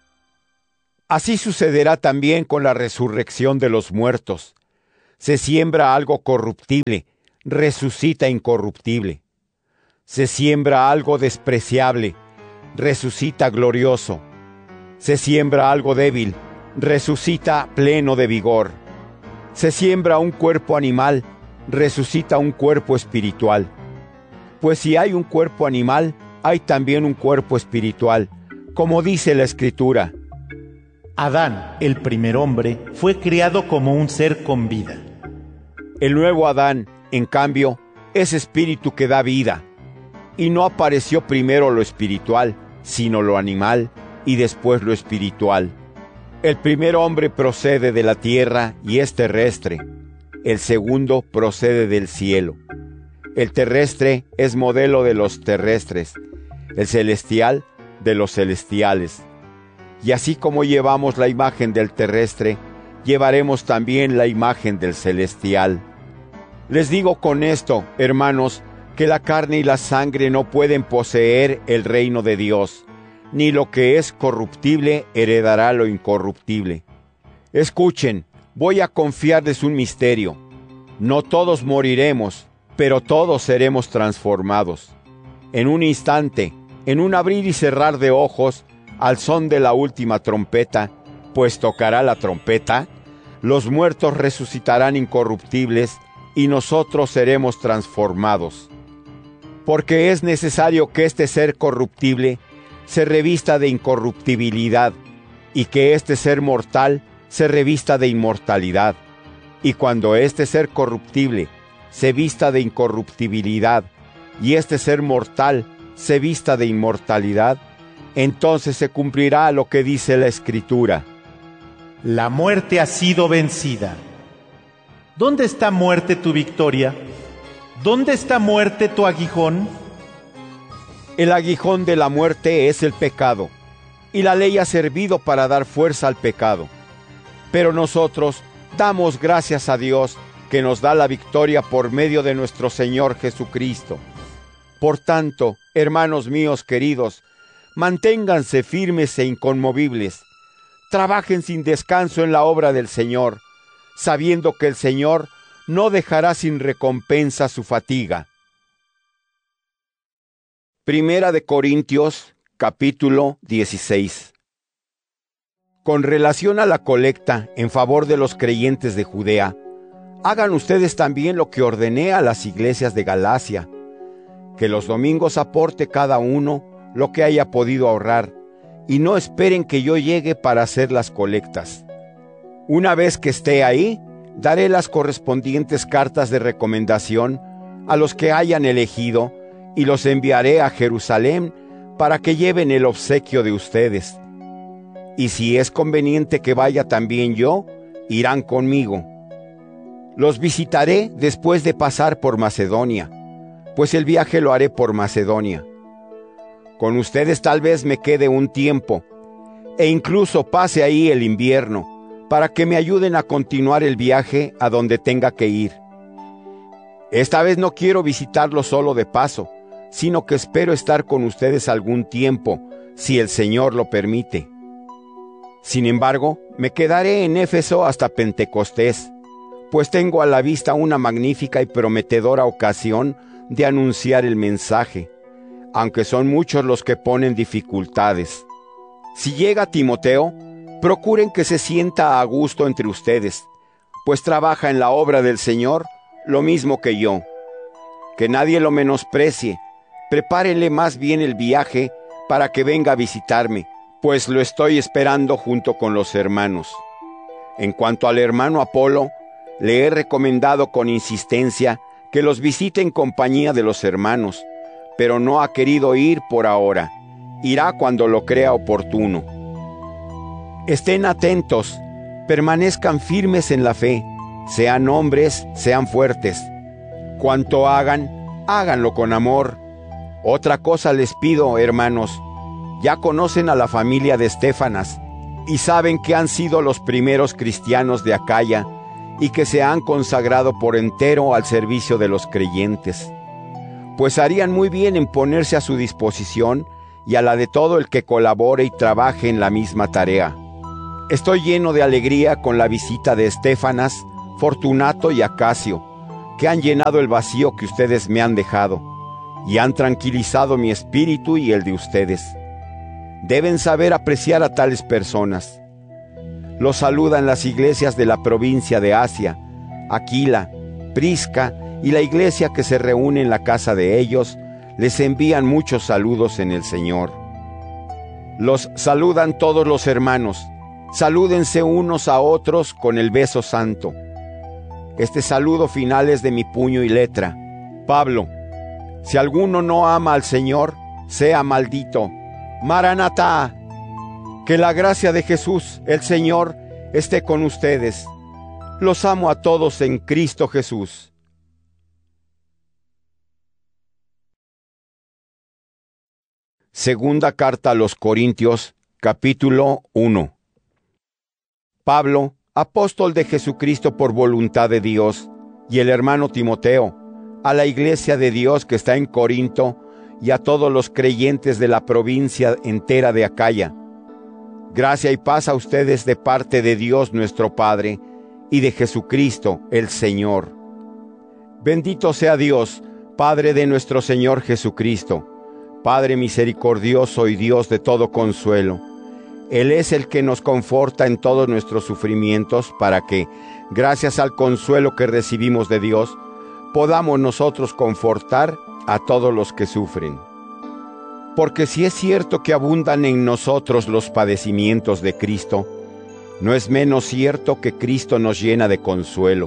Speaker 1: Así sucederá también con la resurrección de los muertos. Se siembra algo corruptible, resucita incorruptible. Se siembra algo despreciable, resucita glorioso. Se siembra algo débil, resucita pleno de vigor. Se siembra un cuerpo animal, resucita un cuerpo espiritual. Pues si hay un cuerpo animal, hay también un cuerpo espiritual, como dice la Escritura.
Speaker 2: Adán, el primer hombre, fue criado como un ser con vida.
Speaker 1: El nuevo Adán, en cambio, es espíritu que da vida. Y no apareció primero lo espiritual, sino lo animal, y después lo espiritual. El primer hombre procede de la tierra y es terrestre. El segundo procede del cielo. El terrestre es modelo de los terrestres, el celestial de los celestiales. Y así como llevamos la imagen del terrestre, llevaremos también la imagen del celestial. Les digo con esto, hermanos, que la carne y la sangre no pueden poseer el reino de Dios, ni lo que es corruptible heredará lo incorruptible. Escuchen, voy a confiarles un misterio. No todos moriremos, pero todos seremos transformados. En un instante, en un abrir y cerrar de ojos, al son de la última trompeta, pues tocará la trompeta, los muertos resucitarán incorruptibles y nosotros seremos transformados. Porque es necesario que este ser corruptible se revista de incorruptibilidad y que este ser mortal se revista de inmortalidad. Y cuando este ser corruptible se vista de incorruptibilidad y este ser mortal se vista de inmortalidad, entonces se cumplirá lo que dice la Escritura.
Speaker 2: La muerte ha sido vencida. ¿Dónde está, muerte, tu victoria? ¿Dónde está, muerte, tu aguijón?
Speaker 1: El aguijón de la muerte es el pecado, y la ley ha servido para dar fuerza al pecado. Pero nosotros damos gracias a Dios que nos da la victoria por medio de nuestro Señor Jesucristo. Por tanto, hermanos míos queridos, manténganse firmes e inconmovibles. Trabajen sin descanso en la obra del Señor, sabiendo que el Señor no dejará sin recompensa su fatiga. Primera de Corintios, capítulo dieciséis. Con relación a la colecta en favor de los creyentes de Judea, hagan ustedes también lo que ordené a las iglesias de Galacia, que los domingos aporte cada uno lo que haya podido ahorrar, y no esperen que yo llegue para hacer las colectas. Una vez que esté ahí, daré las correspondientes cartas de recomendación a los que hayan elegido, y los enviaré a Jerusalén para que lleven el obsequio de ustedes. Y si es conveniente que vaya también yo, irán conmigo. Los visitaré después de pasar por Macedonia, pues el viaje lo haré por Macedonia. Con ustedes tal vez me quede un tiempo, e incluso pase ahí el invierno, para que me ayuden a continuar el viaje a donde tenga que ir. Esta vez no quiero visitarlos solo de paso, sino que espero estar con ustedes algún tiempo, si el Señor lo permite. Sin embargo, me quedaré en Éfeso hasta Pentecostés, pues tengo a la vista una magnífica y prometedora ocasión de anunciar el mensaje, aunque son muchos los que ponen dificultades. Si llega Timoteo, procuren que se sienta a gusto entre ustedes, pues trabaja en la obra del Señor lo mismo que yo. Que nadie lo menosprecie, prepárenle más bien el viaje para que venga a visitarme, pues lo estoy esperando junto con los hermanos. En cuanto al hermano Apolo, le he recomendado con insistencia que los visite en compañía de los hermanos, pero no ha querido ir por ahora. Irá cuando lo crea oportuno. Estén atentos, permanezcan firmes en la fe, sean hombres, sean fuertes. Cuanto hagan, háganlo con amor. Otra cosa les pido, hermanos, ya conocen a la familia de Estéfanas, y saben que han sido los primeros cristianos de Acaya, y que se han consagrado por entero al servicio de los creyentes. Pues harían muy bien en ponerse a su disposición y a la de todo el que colabore y trabaje en la misma tarea. Estoy lleno de alegría con la visita de Estéfanas, Fortunato y Acacio, que han llenado el vacío que ustedes me han dejado, y han tranquilizado mi espíritu y el de ustedes. Deben saber apreciar a tales personas. Los saludan las iglesias de la provincia de Asia, Aquila, Prisca y la iglesia que se reúne en la casa de ellos, les envían muchos saludos en el Señor. Los saludan todos los hermanos. Salúdense unos a otros con el beso santo. Este saludo final es de mi puño y letra. Pablo. Si alguno no ama al Señor, sea maldito. Maranatá. Que la gracia de Jesús, el Señor, esté con ustedes. Los amo a todos en Cristo Jesús. Segunda carta a los Corintios, capítulo uno. Pablo, apóstol de Jesucristo por voluntad de Dios, y el hermano Timoteo, a la iglesia de Dios que está en Corinto, y a todos los creyentes de la provincia entera de Acaya. Gracia y paz a ustedes de parte de Dios nuestro Padre, y de Jesucristo el Señor. Bendito sea Dios, Padre de nuestro Señor Jesucristo, Padre misericordioso y Dios de todo consuelo. Él es el que nos conforta en todos nuestros sufrimientos, para que, gracias al consuelo que recibimos de Dios, podamos nosotros confortar a todos los que sufren. Porque si es cierto que abundan en nosotros los padecimientos de Cristo, no es menos cierto que Cristo nos llena de consuelo.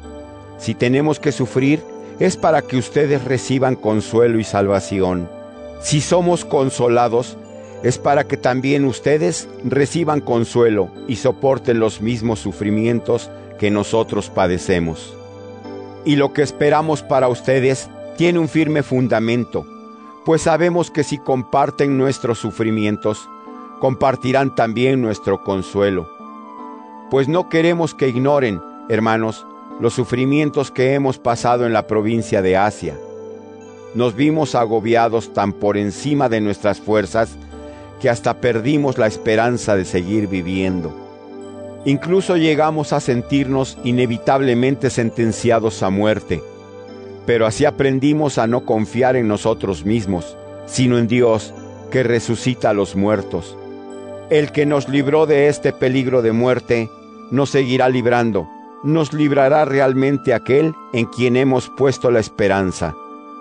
Speaker 1: Si tenemos que sufrir, es para que ustedes reciban consuelo y salvación. Si somos consolados, es para que también ustedes reciban consuelo y soporten los mismos sufrimientos que nosotros padecemos. Y lo que esperamos para ustedes tiene un firme fundamento, pues sabemos que si comparten nuestros sufrimientos, compartirán también nuestro consuelo. Pues no queremos que ignoren, hermanos, los sufrimientos que hemos pasado en la provincia de Asia. Nos vimos agobiados tan por encima de nuestras fuerzas que hasta perdimos la esperanza de seguir viviendo. Incluso llegamos a sentirnos inevitablemente sentenciados a muerte, pero así aprendimos a no confiar en nosotros mismos, sino en Dios, que resucita a los muertos. El que nos libró de este peligro de muerte, nos seguirá librando, nos librará realmente aquel en quien hemos puesto la esperanza.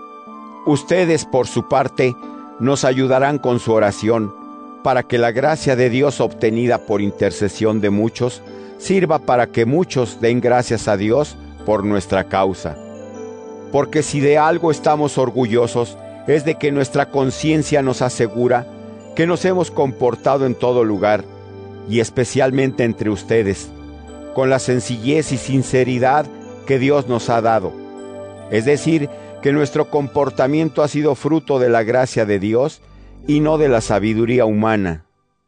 Speaker 1: Ustedes, por su parte, nos ayudarán con su oración, para que la gracia de Dios obtenida por intercesión de muchos, sirva para que muchos den gracias a Dios por nuestra causa. Porque si de algo estamos orgullosos, es de que nuestra conciencia nos asegura que nos hemos comportado en todo lugar, y especialmente entre ustedes, con la sencillez y sinceridad que Dios nos ha dado. Es decir, que nuestro comportamiento ha sido fruto de la gracia de Dios y no de la sabiduría humana.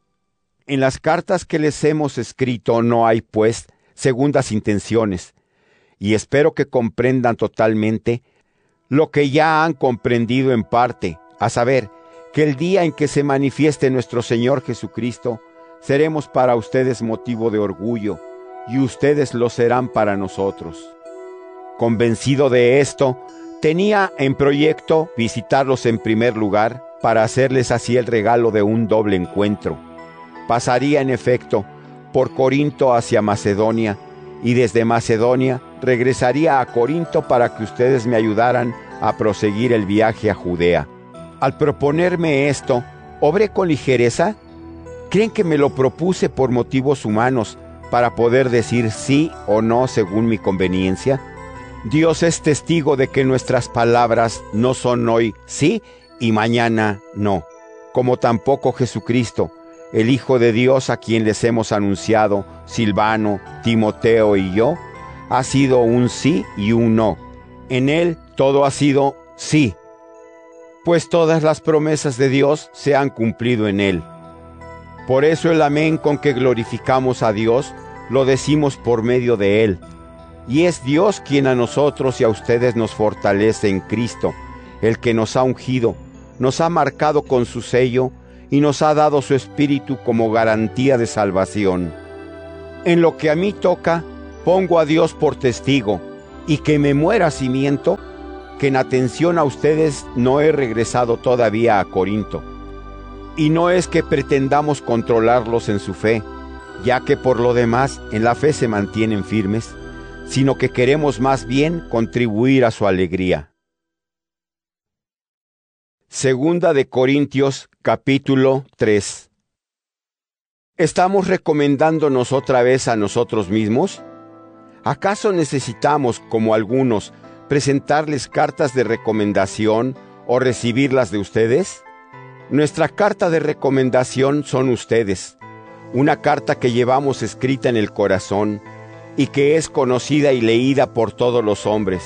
Speaker 1: En las cartas que les hemos escrito no hay, pues, segundas intenciones, y espero que comprendan totalmente lo que ya han comprendido en parte, a saber, que el día en que se manifieste nuestro Señor Jesucristo, seremos para ustedes motivo de orgullo, y ustedes lo serán para nosotros. Convencido de esto, tenía en proyecto visitarlos en primer lugar, para hacerles así el regalo de un doble encuentro. Pasaría en efecto por Corinto hacia Macedonia, y desde Macedonia regresaría a Corinto para que ustedes me ayudaran a proseguir el viaje a Judea. Al proponerme esto, ¿obré con ligereza? ¿Creen que me lo propuse por motivos humanos, para poder decir sí o no según mi conveniencia? Dios es testigo de que nuestras palabras no son hoy sí y mañana no, como tampoco Jesucristo, el Hijo de Dios a quien les hemos anunciado, Silvano, Timoteo y yo, ha sido un sí y un no. En Él todo ha sido sí, pues todas las promesas de Dios se han cumplido en Él. Por eso el amén con que glorificamos a Dios, lo decimos por medio de Él. Y es Dios quien a nosotros y a ustedes nos fortalece en Cristo, el que nos ha ungido, nos ha marcado con su sello y nos ha dado su Espíritu como garantía de salvación. En lo que a mí toca, pongo a Dios por testigo, y que me muera si miento, que en atención a ustedes no he regresado todavía a Corinto. Y no es que pretendamos controlarlos en su fe, ya que por lo demás en la fe se mantienen firmes, sino que queremos más bien contribuir a su alegría. Segunda de Corintios, capítulo tres. ¿Estamos recomendándonos otra vez a nosotros mismos? ¿Acaso necesitamos, como algunos, presentarles cartas de recomendación o recibirlas de ustedes? Nuestra carta de recomendación son ustedes, una carta que llevamos escrita en el corazón y que es conocida y leída por todos los hombres.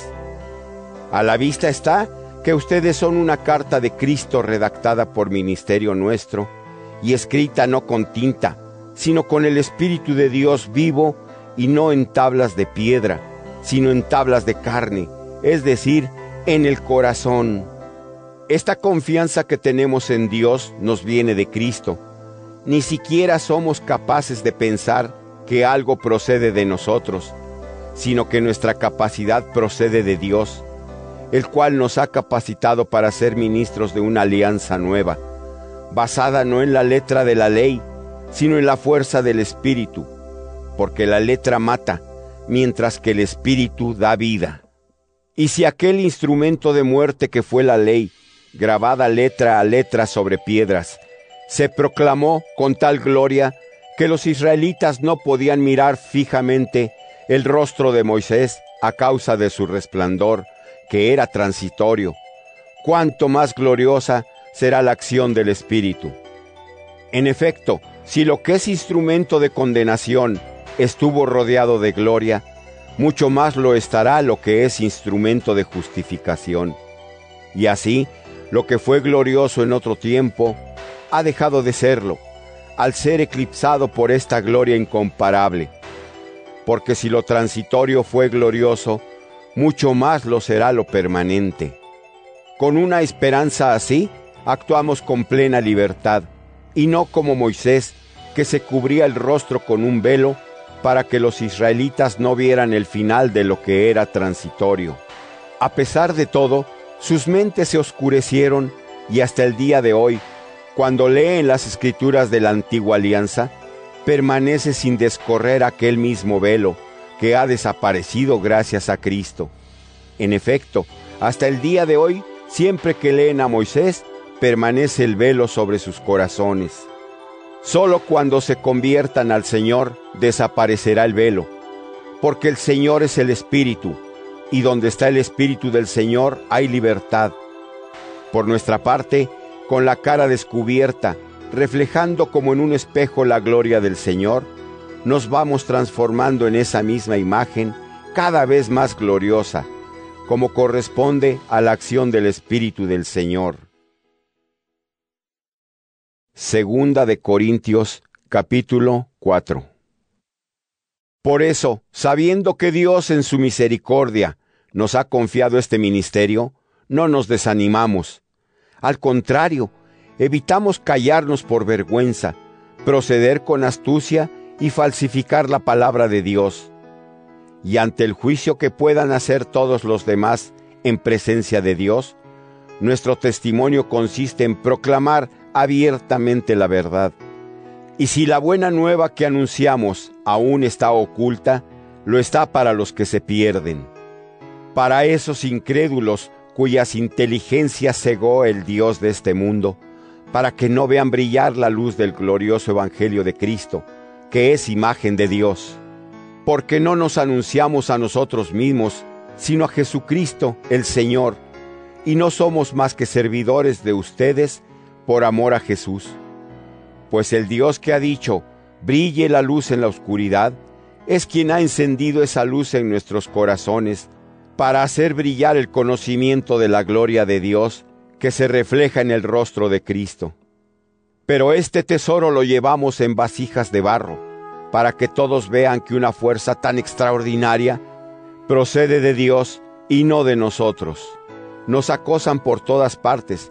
Speaker 1: A la vista está que ustedes son una carta de Cristo redactada por ministerio nuestro y escrita no con tinta, sino con el Espíritu de Dios vivo y no en tablas de piedra, sino en tablas de carne, es decir, en el corazón. Esta confianza que tenemos en Dios nos viene de Cristo. Ni siquiera somos capaces de pensar que algo procede de nosotros, sino que nuestra capacidad procede de Dios, el cual nos ha capacitado para ser ministros de una alianza nueva, basada no en la letra de la ley, sino en la fuerza del Espíritu, porque la letra mata, mientras que el Espíritu da vida. Y si aquel instrumento de muerte que fue la ley, grabada letra a letra sobre piedras, se proclamó con tal gloria que los israelitas no podían mirar fijamente el rostro de Moisés a causa de su resplandor, que era transitorio, cuánto más gloriosa será la acción del Espíritu. En efecto, si lo que es instrumento de condenación estuvo rodeado de gloria, mucho más lo estará lo que es instrumento de justificación. Y así, lo que fue glorioso en otro tiempo, ha dejado de serlo, al ser eclipsado por esta gloria incomparable. Porque si lo transitorio fue glorioso, mucho más lo será lo permanente. Con una esperanza así, actuamos con plena libertad, y no como Moisés, que se cubría el rostro con un velo, para que los israelitas no vieran el final de lo que era transitorio. A pesar de todo, sus mentes se oscurecieron, y hasta el día de hoy, cuando leen las escrituras de la antigua alianza, permanece sin descorrer aquel mismo velo, que ha desaparecido gracias a Cristo. En efecto, hasta el día de hoy, siempre que leen a Moisés, permanece el velo sobre sus corazones. Solo cuando se conviertan al Señor, desaparecerá el velo, porque el Señor es el Espíritu, y donde está el Espíritu del Señor hay libertad. Por nuestra parte, con la cara descubierta, reflejando como en un espejo la gloria del Señor, nos vamos transformando en esa misma imagen cada vez más gloriosa, como corresponde a la acción del Espíritu del Señor. Segunda de Corintios, capítulo cuatro. Por eso, sabiendo que Dios en su misericordia nos ha confiado este ministerio, no nos desanimamos. Al contrario, evitamos callarnos por vergüenza, proceder con astucia y falsificar la palabra de Dios. Y ante el juicio que puedan hacer todos los demás en presencia de Dios, nuestro testimonio consiste en proclamar abiertamente la verdad. Y si la buena nueva que anunciamos aún está oculta, lo está para los que se pierden, para esos incrédulos cuyas inteligencias cegó el Dios de este mundo, para que no vean brillar la luz del glorioso evangelio de Cristo, que es imagen de Dios. Porque no nos anunciamos a nosotros mismos, sino a Jesucristo el Señor, y no somos más que servidores de ustedes por amor a Jesús. Pues el Dios que ha dicho, brille la luz en la oscuridad, es quien ha encendido esa luz en nuestros corazones, para hacer brillar el conocimiento de la gloria de Dios, que se refleja en el rostro de Cristo. Pero este tesoro lo llevamos en vasijas de barro, para que todos vean que una fuerza tan extraordinaria procede de Dios y no de nosotros. Nos acosan por todas partes,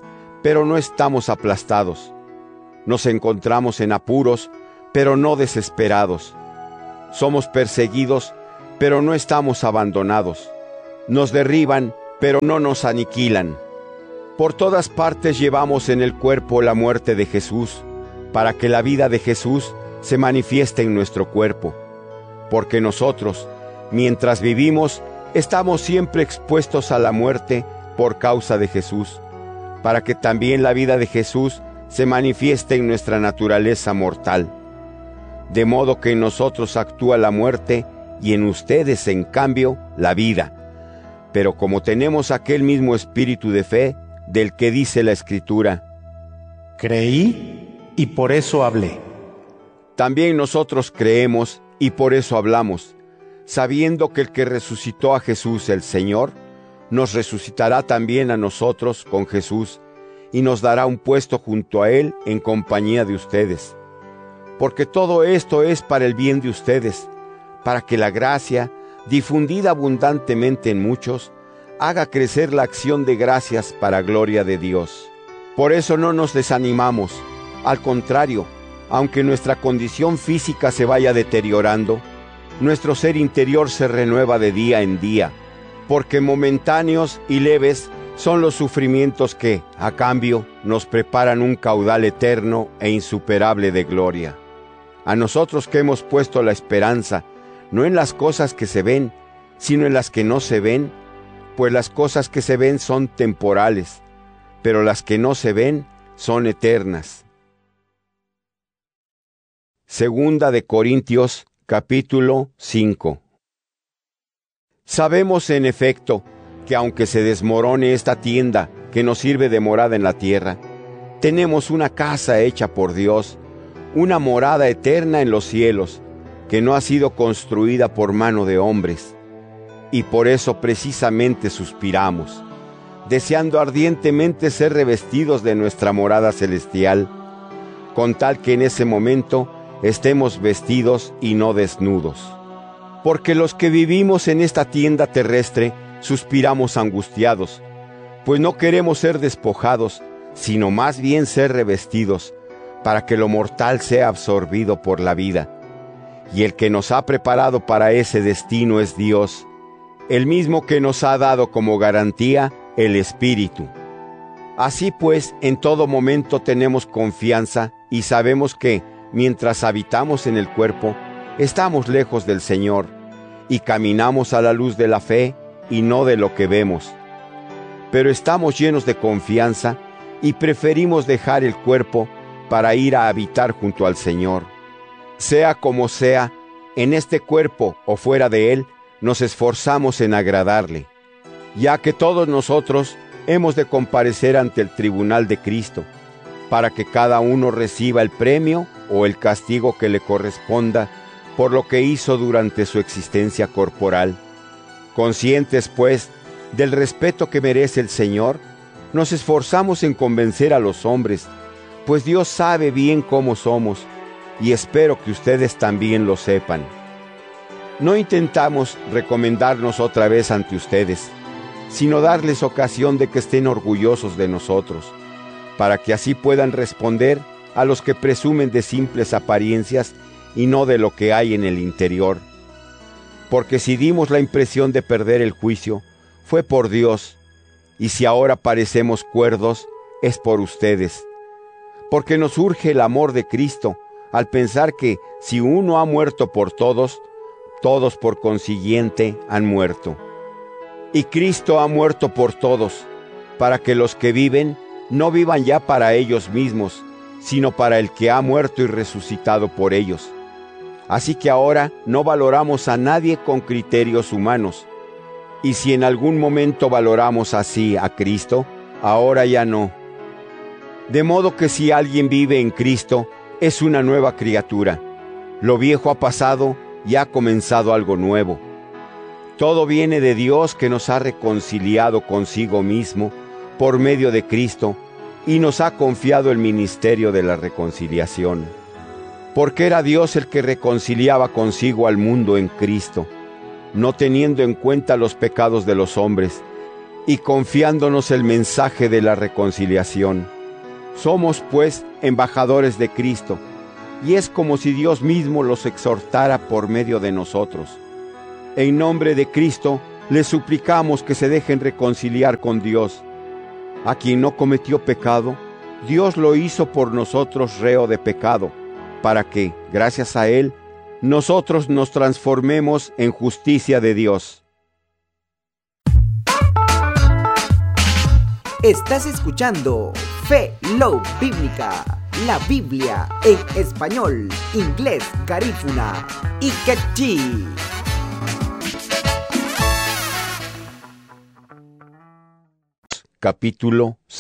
Speaker 1: pero no estamos aplastados. Nos encontramos en apuros, pero no desesperados. Somos perseguidos, pero no estamos abandonados. Nos derriban, pero no nos aniquilan. Por todas partes llevamos en el cuerpo la muerte de Jesús, para que la vida de Jesús se manifieste en nuestro cuerpo. Porque nosotros, mientras vivimos, estamos siempre expuestos a la muerte por causa de Jesús, para que también la vida de Jesús se manifieste en nuestra naturaleza mortal. De modo que en nosotros actúa la muerte y en ustedes, en cambio, la vida. Pero como tenemos aquel mismo espíritu de fe, del que dice la Escritura:
Speaker 2: creí y por eso hablé.
Speaker 1: También nosotros creemos y por eso hablamos, sabiendo que el que resucitó a Jesús el Señor, nos resucitará también a nosotros con Jesús, y nos dará un puesto junto a Él en compañía de ustedes. Porque todo esto es para el bien de ustedes, para que la gracia, difundida abundantemente en muchos, haga crecer la acción de gracias para gloria de Dios. Por eso no nos desanimamos, al contrario, aunque nuestra condición física se vaya deteriorando, nuestro ser interior se renueva de día en día, porque momentáneos y leves son los sufrimientos que, a cambio, nos preparan un caudal eterno e insuperable de gloria. A nosotros que hemos puesto la esperanza, no en las cosas que se ven, sino en las que no se ven, pues las cosas que se ven son temporales, pero las que no se ven son eternas. Segunda de Corintios, capítulo cinco. Sabemos en efecto que aunque se desmorone esta tienda que nos sirve de morada en la tierra, tenemos una casa hecha por Dios, una morada eterna en los cielos, que no ha sido construida por mano de hombres. Y por eso precisamente suspiramos, deseando ardientemente ser revestidos de nuestra morada celestial, con tal que en ese momento estemos vestidos y no desnudos. Porque los que vivimos en esta tienda terrestre suspiramos angustiados, pues no queremos ser despojados, sino más bien ser revestidos, para que lo mortal sea absorbido por la vida. Y el que nos ha preparado para ese destino es Dios, el mismo que nos ha dado como garantía el Espíritu. Así pues, en todo momento tenemos confianza y sabemos que, mientras habitamos en el cuerpo, estamos lejos del Señor, y caminamos a la luz de la fe y no de lo que vemos. Pero estamos llenos de confianza y preferimos dejar el cuerpo para ir a habitar junto al Señor. Sea como sea, en este cuerpo o fuera de él, nos esforzamos en agradarle, ya que todos nosotros hemos de comparecer ante el tribunal de Cristo, para que cada uno reciba el premio o el castigo que le corresponda por lo que hizo durante su existencia corporal. Conscientes, pues, del respeto que merece el Señor, nos esforzamos en convencer a los hombres, pues Dios sabe bien cómo somos, y espero que ustedes también lo sepan. No intentamos recomendarnos otra vez ante ustedes, sino darles ocasión de que estén orgullosos de nosotros, para que así puedan responder a los que presumen de simples apariencias y no de lo que hay en el interior. Porque si dimos la impresión de perder el juicio, fue por Dios, y si ahora parecemos cuerdos, es por ustedes. Porque nos urge el amor de Cristo, al pensar que si uno ha muerto por todos, todos por consiguiente han muerto. Y Cristo ha muerto por todos, para que los que viven no vivan ya para ellos mismos, sino para el que ha muerto y resucitado por ellos. Así que ahora no valoramos a nadie con criterios humanos, y si en algún momento valoramos así a Cristo, ahora ya no. De modo que si alguien vive en Cristo, es una nueva criatura. Lo viejo ha pasado y ha comenzado algo nuevo. Todo viene de Dios, que nos ha reconciliado consigo mismo por medio de Cristo y nos ha confiado el ministerio de la reconciliación. Porque era Dios el que reconciliaba consigo al mundo en Cristo, no teniendo en cuenta los pecados de los hombres, y confiándonos el mensaje de la reconciliación. Somos, pues, embajadores de Cristo, y es como si Dios mismo los exhortara por medio de nosotros. En nombre de Cristo, les suplicamos que se dejen reconciliar con Dios. A quien no cometió pecado, Dios lo hizo por nosotros reo de pecado, para que, gracias a Él, nosotros nos transformemos en justicia de Dios.
Speaker 4: Estás escuchando Fe Love Bíblica, la Biblia en español, inglés, garífuna y quechí.
Speaker 1: Capítulo